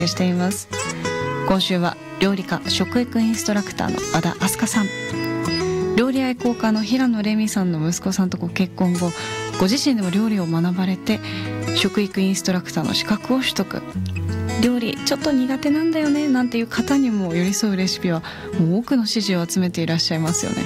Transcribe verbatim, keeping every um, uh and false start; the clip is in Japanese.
しています。今週は料理家食育インストラクターの和田明日香さん、料理愛好家の平野レミさんの息子さんとご結婚後、ご自身でも料理を学ばれて食育インストラクターの資格を取得。料理ちょっと苦手なんだよねなんていう方にも寄り添うレシピはもう多くの支持を集めていらっしゃいますよね。